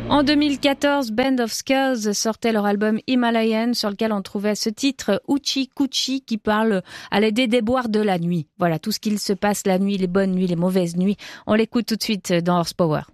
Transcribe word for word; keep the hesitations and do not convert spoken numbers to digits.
En deux mille quatorze, Band of Skulls sortait leur album Himalayan sur lequel on trouvait ce titre Hoochie Coochie qui parle à l'aide des déboires de la nuit. Voilà, tout ce qu'il se passe la nuit, les bonnes nuits, les mauvaises nuits. On l'écoute tout de suite dans Horsepower.